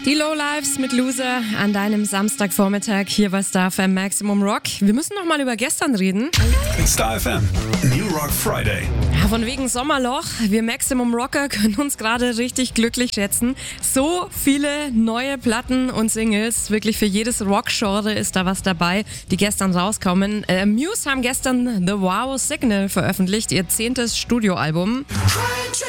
Die Lowlives mit Loser an deinem Samstagvormittag hier bei Star FM Maximum Rock. Wir müssen noch mal über gestern reden. Star FM, New Rock Friday. Ja, von wegen Sommerloch. Wir Maximum Rocker können uns gerade richtig glücklich schätzen. So viele neue Platten und Singles. Wirklich für jedes Rock-Genre ist da was dabei, die gestern rauskommen. Muse haben gestern The Wow Signal veröffentlicht, ihr 10. Studioalbum.